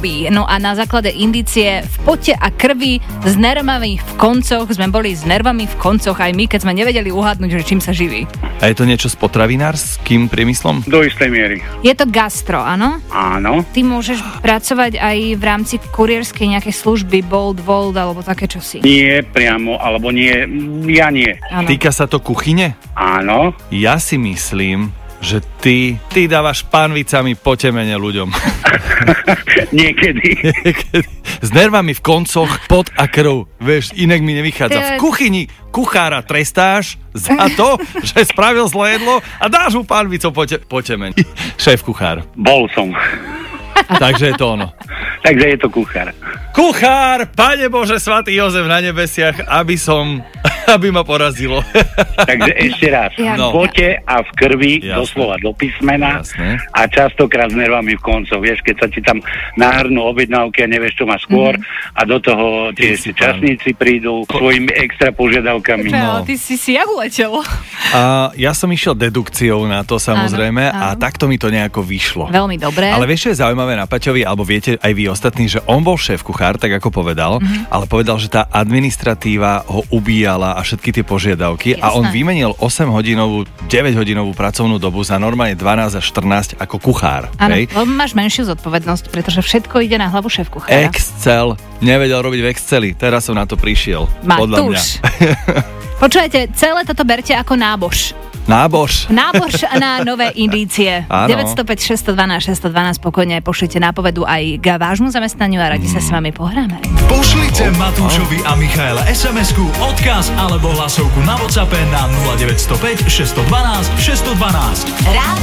robí. No a na základe indície v pote a krvi s nervami v koncoch, sme boli s nervami v koncoch aj my, keď sme nevedeli uhádnuť, že čím sa živí. A je to niečo s potravinárskym priemyslom? Do istej miery. Je to gastro, áno? Áno. Ty môžeš pracovať aj v rámci kurierskej nejakej služby, Bolt, Volt alebo také čosi. Nie priamo, alebo nie, ja nie. Áno. Týka sa to kuchyne? Áno. Ja si myslím, že ty dávaš pánvicami po temene ľuďom. Niekedy. S nervami v koncoch, pot a krv. Vieš, inak mi nevychádza. V kuchyni kuchára trestáš za to, že spravil zlé jedlo a dáš mu pánvicou po temeni. Šéf kuchár. Bol som. Takže je to ono. Takže je to kuchár. Kuchár, Pane Bože, svätý Jozef na nebesiach, aby ma porazilo. Takže ešte raz, v pote a v krvi, doslova do písmena. Jasné. A častokrát s nervami v koncoch. Vieš, keď sa ti tam nahrnú objednávky a nevieš, čo máš skôr a do toho tie časníci prídu svojimi extra požiadavkami. Ty si jak uletel. Ja som išiel dedukciou na to, samozrejme, a takto mi to nejako vyšlo. Veľmi dobre. Ale vieš, čo je zaujímavé na Paťovi, alebo viete aj vy ostatní, že on bol šéf kuchár, tak ako povedal, ale povedal, že tá administratíva ho ubíjala a všetky tie požiadavky. Jasné. A on vymenil 8-hodinovú, 9-hodinovú pracovnú dobu za normálne 12 až 14 ako kuchár. Áno, lebo máš menšiu zodpovednosť, pretože všetko ide na hlavu šéf kuchára. Excel. Nevedel robiť v Exceli. Teraz som na to prišiel. Podľa mňa. Počujete, celé toto berte ako nábož. Nábož na nové indície. 905 612 612, spokojne pošlite nápovedu aj k vášmu zamestnaniu a radi sa s vami pohráme. Pošlite Matúšovi a Michaela SMS-ku, odkaz alebo hlasovku na WhatsAppe na 0905 612 612.